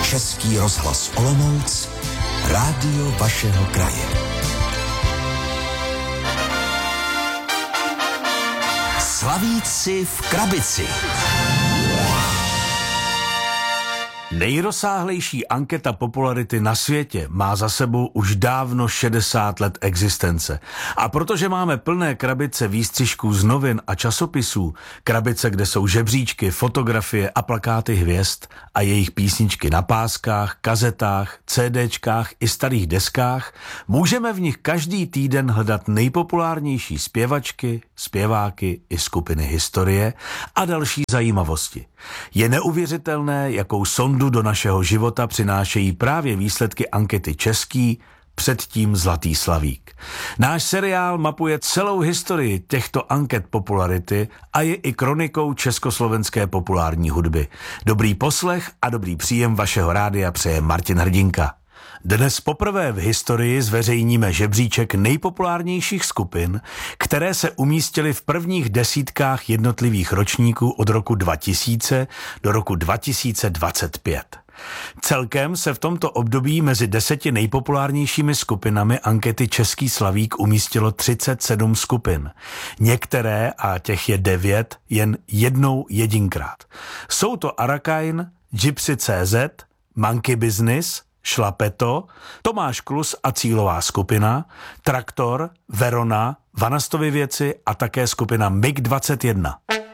Český rozhlas Olomouc, rádio vašeho kraje. Slavíci v krabici. Nejrozsáhlejší anketa popularity na světě má za sebou už dávno 60 let existence. A protože máme plné krabice výstřižků z novin a časopisů, krabice, kde jsou žebříčky, fotografie a plakáty hvězd a jejich písničky na páskách, kazetách, CDčkách i starých deskách, můžeme v nich každý týden hledat nejpopulárnější zpěvačky, zpěváky i skupiny historie a další zajímavosti. Je neuvěřitelné, jakou sondu do našeho života přinášejí právě výsledky ankety Český, předtím Zlatý slavík. Náš seriál mapuje celou historii těchto anket popularity a je i kronikou československé populární hudby. Dobrý poslech a dobrý příjem vašeho rádia přeje Martin Hrdinka. Dnes poprvé v historii zveřejníme žebříček nejpopulárnějších skupin, které se umístily v prvních desítkách jednotlivých ročníků od roku 2000 do roku 2025. Celkem se v tomto období mezi 10 nejpopulárnějšími skupinami ankety Český slavík umístilo 37 skupin. Některé, a těch je 9, jen jednou jedinkrát. Jsou to Arakain, Gypsy.cz, Monkey Business, Šlapeto, Tomáš Klus a cílová skupina, Traktor, Verona, Vanastovy věci a také skupina MiG 21.